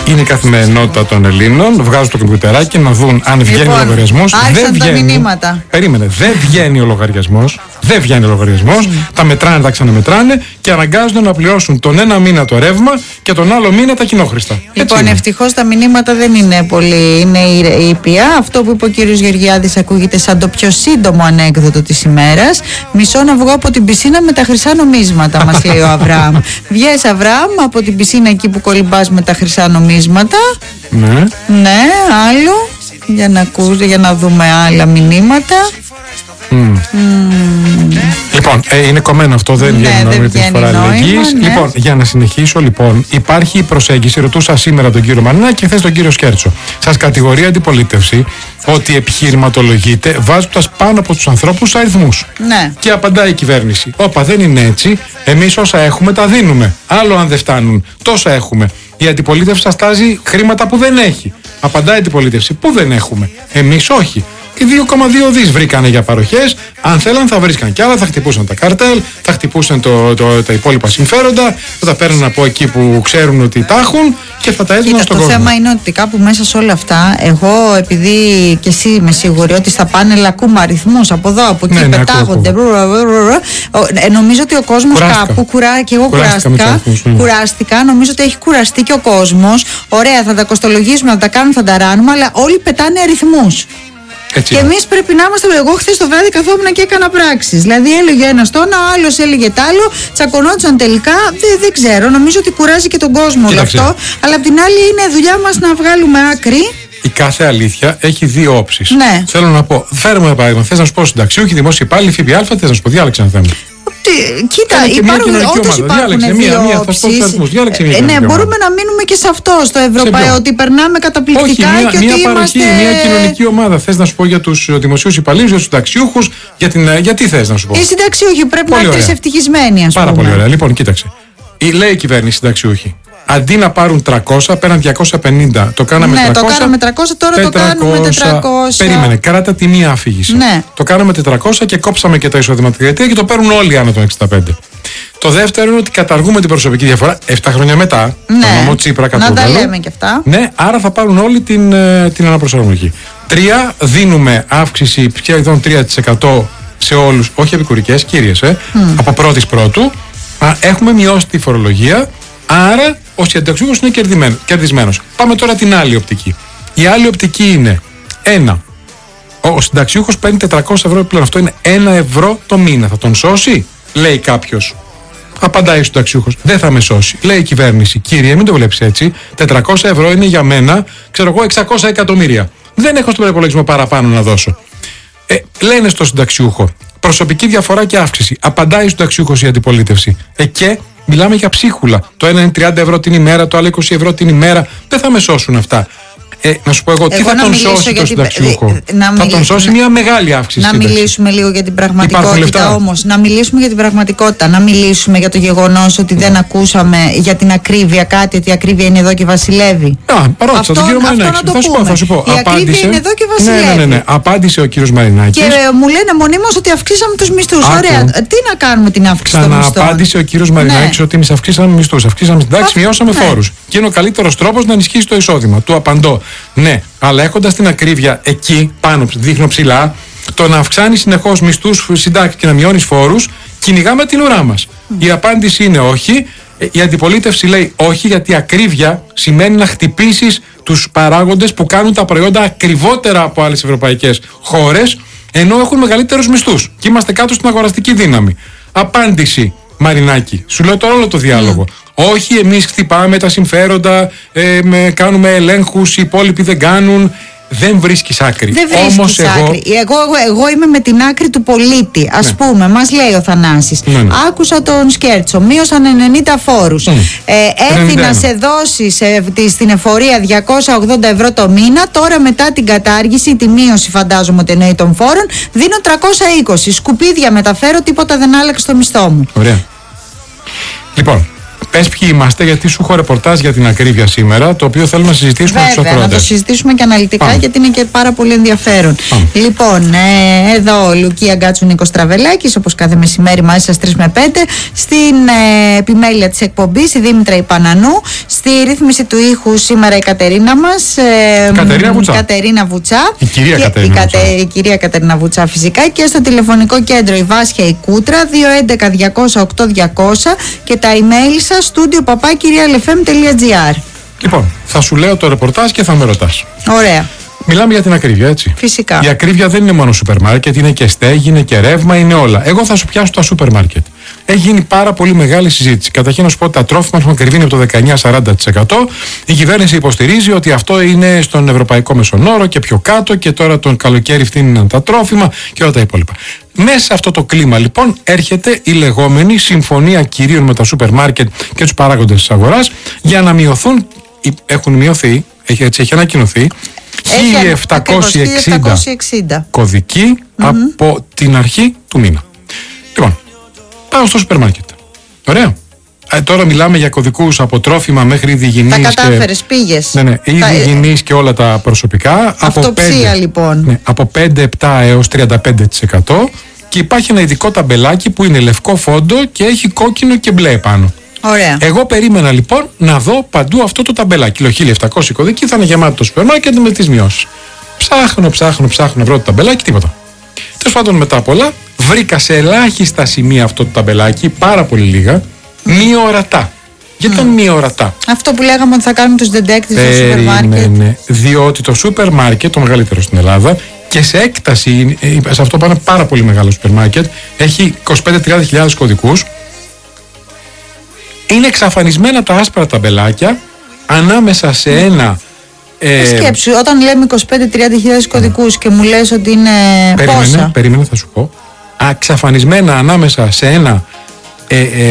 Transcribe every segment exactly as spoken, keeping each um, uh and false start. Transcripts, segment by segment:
Είναι η καθημερινότητα των Ελλήνων. Βγάζουν το κομπιουτεράκι να δουν αν βγαίνει λοιπόν, ο λογαριασμός. Άρχισαν δεν τα βγαίνει, μηνύματα. Περίμενε, δεν βγαίνει ο λογαριασμός. Δεν βγαίνει ο λογαριασμός. Mm. Τα μετράνε, τα ξαναμετράνε και αναγκάζονται να πληρώσουν τον ένα μήνα το ρεύμα και τον άλλο μήνα τα κοινόχρηστα. Λοιπόν, ευτυχώς τα μηνύματα δεν είναι πολύ είναι ήπια. Αυτό που είπε ο κύριος Γεωργιάδης ακούγεται σαν το πιο σύντομο ανέκδοτο της ημέρας. Μισό να βγω από την πισίνα με τα χρυσά νομίσματα, μας λέει ο Αβραάμ. Βγες, Αβραάμ, από την πισίνα εκεί που κολυμπάς με τα χρυσά νομίσματα. Ναι. Ναι, άλλο. Για να ακούς, για να δούμε άλλα μηνύματα. Mm. Mm. Λοιπόν, ε, είναι κομμένο αυτό, δεν βγαίνει ναι, νόημα την φορά αλληλεγγύης. Ναι. Λοιπόν, για να συνεχίσω, λοιπόν, υπάρχει η προσέγγιση. Ρωτούσα σήμερα τον κύριο Μαρινάκη και χθες τον κύριο Σκέρτσο. Σας κατηγορεί αντιπολίτευση ότι επιχειρηματολογείται βάζοντας πάνω από τους ανθρώπους αριθμούς. Ναι. Και απαντάει η κυβέρνηση. Όπα, δεν είναι έτσι. Εμείς όσα έχουμε τα δίνουμε. Άλλο αν δεν φτάνουν. Τόσα έχουμε. Η αντιπολίτευση σας τάζει χρήματα που δεν έχει. Απαντάει η αντιπολίτευση. Πού δεν έχουμε. Εμείς όχι. Και δύο κόμμα δύο δις βρήκανε για παροχές. Αν θέλαν θα βρίσκαν κι άλλα, θα χτυπούσαν τα καρτέλ, θα χτυπούσαν το, το, τα υπόλοιπα συμφέροντα, θα τα παίρνουν από εκεί που ξέρουν ότι τα έχουν και θα τα έδιναν στον κόσμο. Το θέμα είναι ότι κάπου μέσα σε όλα αυτά, εγώ επειδή και εσύ είμαι σίγουρη ότι στα πάνελ ακούμε αριθμούς από εδώ, από εκεί, ναι, πετάγονται. Ναι, ε, νομίζω ότι ο κόσμος κάπου, κουρά, και εγώ κουράστηκα, αριθμούς, ναι. κουράστηκα, νομίζω ότι έχει κουραστεί και ο κόσμος. Ωραία, θα τα κοστολογήσουμε, θα τα κάνουμε, θα τα ράνουμε, αλλά όλοι πετάνε αριθμούς. Έτσι. Και εμείς πρέπει να είμαστε. Εγώ χθες το βράδυ καθόμουν και έκανα πράξεις. Δηλαδή έλεγε ένας το ένα, ο άλλος έλεγε τ' άλλο, τσακωνόντουσαν τελικά. Δεν, δεν ξέρω, νομίζω ότι κουράζει και τον κόσμο όλο αυτό. Αλλά απ' την άλλη είναι δουλειά μας να βγάλουμε άκρη. Η κάθε αλήθεια έχει δύο όψεις. Ναι. Θέλω να πω, φέρουμε ένα παράδειγμα. Θες να σου πω συνταξιούχοι, δημόσιοι υπάλληλοι, ΦΠΑ, θες να σου πω, διάλεξε ένα θέμα. Κοίτα, υπάρχουν, όντως υπάρχουν δύο όψεις. Ε, ναι, μπορούμε να μείνουμε και σε αυτό, στο ευρωπαϊκό, ότι περνάμε καταπληκτικά. Όχι, μια, και μια ότι παροχή, είμαστε... μια κοινωνική ομάδα. Θες να σου πω για τους δημοσίους υπαλλήλους, για τους συνταξιούχους, για την, γιατί θες να σου πω. Οι συνταξιούχοι πρέπει πολύ να είναι τρισευτυχισμένοι, ας πούμε. Πάρα πολύ ωραία. Λοιπόν, κοίταξε. Λέει η κυβέρνηση συνταξιούχοι. Αντί να πάρουν τριακόσια, πέραν διακόσια πενήντα. Το κάναμε ναι, τριακόσια. Το κάναμε τριακόσια, τώρα τετρακόσια, το κάνουμε τετρακόσια. Περίμενε, κράτα τη μία αφήγηση. Ναι. Το κάναμε τετρακόσια και κόψαμε και τα εισοδηματικά και το παίρνουν όλοι άνω των εξήντα πέντε. Το δεύτερο είναι ότι καταργούμε την προσωπική διαφορά επτά χρόνια μετά. Ναι. Το νόμο Τσίπρα να τα λέμε και αυτά. Ναι, άρα θα πάρουν όλοι την, την αναπροσαρμογή. Τρία, δίνουμε αύξηση σχεδόν τρία τοις εκατό σε όλους, όχι επικουρικές, κύριες, ε, mm. από πρώτης πρώτου. Α, έχουμε μειώσει τη φορολογία, άρα ο συνταξιούχος είναι κερδισμένος. Πάμε τώρα την άλλη οπτική. Η άλλη οπτική είναι ένα. Ο συνταξιούχος παίρνει τετρακόσια ευρώ επιπλέον. Αυτό είναι ένα ευρώ το μήνα. Θα τον σώσει, λέει κάποιος. Απαντάει ο συνταξιούχος. Δεν θα με σώσει. Λέει η κυβέρνηση. Κύριε, μην το βλέπεις έτσι. τετρακόσια ευρώ είναι για μένα, ξέρω εγώ, εξακόσια εκατομμύρια. Δεν έχω στον προϋπολογισμό παραπάνω να δώσω. Ε, λένε στο συνταξιούχο. Προσωπική διαφορά και αύξηση. Απαντάει ο συνταξιούχος η αντιπολίτευση. Ε, και μιλάμε για ψίχουλα. Το ένα είναι τριάντα ευρώ την ημέρα, το άλλο είκοσι ευρώ την ημέρα. Δεν θα με σώσουν αυτά. Ε, να σου πω εγώ, τι εγώ θα τον σώσει τον συνταξιούχο. Θα τον σώσει μια μεγάλη αύξηση. Να σύνταξη. Μιλήσουμε λίγο για την πραγματικότητα όμως. Να μιλήσουμε για την πραγματικότητα. Να μιλήσουμε για το γεγονός ότι yeah. δεν ακούσαμε για την ακρίβεια κάτι, ότι η ακρίβεια είναι εδώ και βασιλεύει. Α, ρώτησα τον κύριο Μαρινάκη. Θα σου πω, θα σου πω. Η ακρίβεια είναι εδώ και βασιλεύει. Ναι, ναι, ναι, ναι. Απάντησε ο κύριος Μαρινάκης. Και μου λένε μονίμως ότι αυξήσαμε τους μισθούς. Ωραία. Τι να κάνουμε την αύξηση των μισθών. Ξανααπάντησε ο κύριος Μαρινάκης ότι εμείς αυξήσαμε μισθούς, αυξήσαμε συντάξεις, μειώσαμε φόρους. Και είναι ο καλύτερος τρόπος να ενισχύσει το εισόδημα. Του απαντώ. Ναι, αλλά έχοντας την ακρίβεια εκεί πάνω, δείχνω ψηλά, το να αυξάνει συνεχώς μισθούς, συντάξεις και να μειώνεις φόρους, κυνηγάμε την ουρά μας. Mm. Η απάντηση είναι όχι. Η αντιπολίτευση λέει όχι, γιατί ακρίβεια σημαίνει να χτυπήσεις τους παράγοντες που κάνουν τα προϊόντα ακριβότερα από άλλες ευρωπαϊκές χώρες, ενώ έχουν μεγαλύτερους μισθούς και είμαστε κάτω στην αγοραστική δύναμη. Απάντηση, Μαρινάκη, σου λέω τώρα όλο το διάλογο. Mm. Όχι, εμείς χτυπάμε τα συμφέροντα, ε, με, κάνουμε ελέγχους, οι υπόλοιποι δεν κάνουν. Δεν βρίσκεις άκρη. Δεν βρίσκεις Όμως άκρη. Εγώ... Εγώ, εγώ, εγώ είμαι με την άκρη του πολίτη. Ας ναι. πούμε, μας λέει ο Θανάσης. Ναι, ναι. Άκουσα τον Σκέρτσο. Μείωσαν ενενήντα φόρους. Mm. Ε, έδινα σε δόσεις ε, στην εφορία διακόσια ογδόντα ευρώ το μήνα. Τώρα μετά την κατάργηση, τη μείωση φαντάζομαι ότι εννοεί των φόρων, δίνω τριακόσια είκοσι. Σκουπίδια μεταφέρω, τίποτα δεν άλλαξε στο μισθό μου. Ωραία. Λοιπόν. Πες ποιοι είμαστε, γιατί σου έχω ρεπορτάζ για την ακρίβεια σήμερα, το οποίο θέλουμε να συζητήσουμε με τους ακροατές. Βέβαια, να το συζητήσουμε και αναλυτικά. Πάμε. Γιατί είναι και πάρα πολύ ενδιαφέρον. Πάμε. Λοιπόν, ε, εδώ ο Λουκία Γκάτσου Νίκος Τραβελάκης, όπως κάθε μεσημέρι μαζί σας τρεις με πέντε. Στην ε, επιμέλεια της εκπομπής η Δήμητρα Ιπανανού. Στη ρύθμιση του ήχου σήμερα η Κατερίνα μας. Ε, Κατερίνα Βουτσά. Κατερίνα Βουτσά. Η κυρία, και, Κατερίνα, η, Βουτσά. Κατε, η κυρία Κατερίνα Βουτσά φυσικά. Και στο τηλεφωνικό κέντρο η Βάσια η Κούτρα δύο έντεκα διακόσια οκτώ διακόσια και τα email σας studio παπάκι real f m τελεία g r. Λοιπόν, θα σου λέω το ρεπορτάζ και θα με ρωτάς. Ωραία. Μιλάμε για την ακρίβεια, έτσι. Φυσικά. Η ακρίβεια δεν είναι μόνο σούπερ μάρκετ, είναι και στέγη, είναι και ρεύμα, είναι όλα. Εγώ θα σου πιάσω τα σούπερ μάρκετ. Έχει γίνει πάρα πολύ μεγάλη συζήτηση. Καταρχήν να σου πω ότι τα τρόφιμα έχουν ακριβήνει από το δεκαεννιά με σαράντα τοις εκατό. Η κυβέρνηση υποστηρίζει ότι αυτό είναι στον ευρωπαϊκό μεσονόρο και πιο κάτω, και τώρα τον καλοκαίρι φτύνουν τα τρόφιμα και όλα τα υπόλοιπα. Μέσα σε αυτό το κλίμα λοιπόν έρχεται η λεγόμενη συμφωνία κυρίων με τα σούπερ μάρκετ και τους παράγοντες της αγοράς για να μειωθούν, έχουν μειωθεί, έτσι έχει ανακοινωθεί, χίλια επτακόσια εξήντα κωδικοί mm-hmm. από την αρχή του μήνα. Λοιπόν, πάω στο σούπερ μάρκετ. Ωραία. Ε, τώρα μιλάμε για κωδικούς από τρόφιμα μέχρι είδη υγιεινής. Τα κατάφερες, και... πήγες. Ναι, ναι, είδη Τα... υγιεινής και όλα τα προσωπικά. Αυτοψία λοιπόν. Ναι, από πέντε επτά έως τριάντα πέντε τοις εκατό. Και υπάρχει ένα ειδικό ταμπελάκι που είναι λευκό φόντο και έχει κόκκινο και μπλε πάνω. Ωραία. Εγώ περίμενα λοιπόν να δω παντού αυτό το ταμπελάκι. Λέω χίλια επτακόσια κωδικοί, θα είναι γεμάτο το σούπερ μάρκετ με τις μειώσεις. Ψάχνω, ψάχνω, ψάχνω να βρω το ταμπελάκι, τίποτα. Τέλος πάντων, μετά πολλά, βρήκα σε ελάχιστα σημεία αυτό το ταμπελάκι, πάρα πολύ λίγα, μη ορατά. Γιατί mm. ήταν μη ορατά. Αυτό που λέγαμε ότι θα κάνουν τους detectives στο σούπερ μάρκετ. Ναι, διότι το σούπερ μάρκετ, το μεγαλύτερο στην Ελλάδα, και σε έκταση, σε αυτό πάνε πάρα πολύ μεγάλο σούπερ μάρκετ, έχει είκοσι πέντε με τριάντα χιλιάδες κωδικούς. Είναι εξαφανισμένα τα άσπρα ταμπελάκια ανάμεσα σε ένα. Ε, Σκέψου, όταν λέμε είκοσι πέντε με τριάντα χιλιάδες κωδικούς και μου λες ότι είναι περίμενε, πόσα. Περίμενε, θα σου πω. Εξαφανισμένα ανάμεσα σε ένα ε, ε,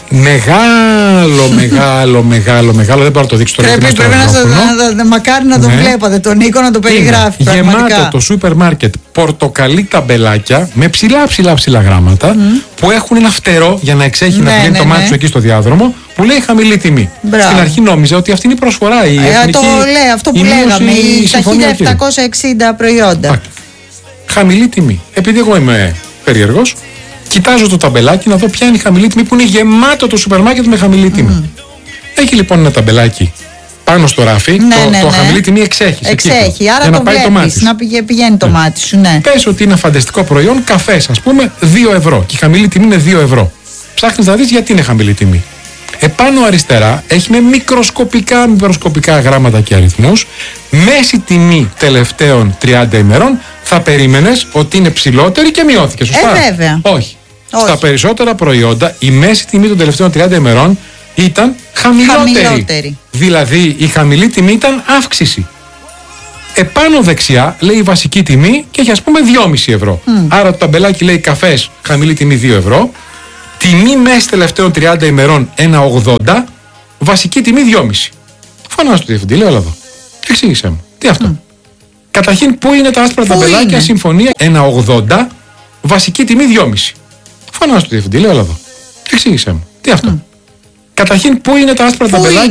μεγάλο, μεγάλο, μεγάλο, μεγάλο. Δεν μπορώ να το δείξω τώρα. Πρέπει, πρέπει να το, μακάρι να τον ναι. βλέπατε τον Νίκο να το περιγράφει. Είναι γεμάτο το σούπερ μάρκετ πορτοκαλί ταμπελάκια με ψηλά ψηλά ψηλά γράμματα mm. που έχουν ένα φτερό για να εξέχει ναι, να πηγαίνει ναι, το μάτι ναι. σου εκεί στο διάδρομο, που λέει χαμηλή τιμή. Μπράβο. Στην αρχή νόμιζα ότι αυτή είναι η προσφορά. Η ε, εθνική, το λέει αυτό που λέγαμε, η, τα χίλια επτακόσια εξήντα προϊόντα. Α, χαμηλή τιμή. Επειδή εγώ είμαι περίεργος, κοιτάζω το ταμπελάκι να δω ποια είναι η χαμηλή τιμή, που είναι γεμάτο το σούπερ μάρκετ με χαμηλή τιμή. Mm. Έχει λοιπόν ένα ταμπελάκι πάνω στο ράφι, ναι, το, ναι, το ναι. χαμηλή τιμή εξέχει. Εξέχει, άρα για το βλέπεις, να πηγαίνει, πηγαίνει το ναι. μάτι σου. Ναι. Πες ότι είναι φανταστικό προϊόν, καφές ας πούμε, δύο ευρώ και η χαμηλή τιμή είναι δύο ευρώ. Ψάχνεις να δεις γιατί είναι χαμηλή τιμή. Επάνω αριστερά έχει με μικροσκοπικά, μικροσκοπικά γράμματα και αριθμούς. Μέση τιμή τελευταίων τριάντα ημερών. Θα περίμενες ότι είναι ψηλότερη και μειώθηκε, σωστά? Ε, βέβαια. Όχι. Όχι. Στα περισσότερα προϊόντα η μέση τιμή των τελευταίων τριάντα ημερών ήταν χαμηλότερη. χαμηλότερη. Δηλαδή η χαμηλή τιμή ήταν αύξηση. Επάνω δεξιά λέει η βασική τιμή και έχει ας πούμε δυόμισι ευρώ. Mm. Άρα το ταμπελάκι λέει καφές, χαμηλή τιμή δύο ευρώ. Τιμή μέση τελευταίων τριάντα ημερών ένα ογδόντα. Βασική τιμή δυόμισι. Φωνάζω το διευθυντή, λέω, έλα εδώ. Εξήγησέ μου. Τι αυτό? Mm. Καταρχήν, πού είναι τα άσπρα ταμπελάκια, συμφωνία ένα ογδόντα. Βασική τιμή δυόμισι. Φωνάζω το διευθυντή, λέω, έλα εδώ. Εξήγησέ μου. Τι αυτό? Mm. Καταρχήν, πού είναι τα άσπρα ταμπελάκια.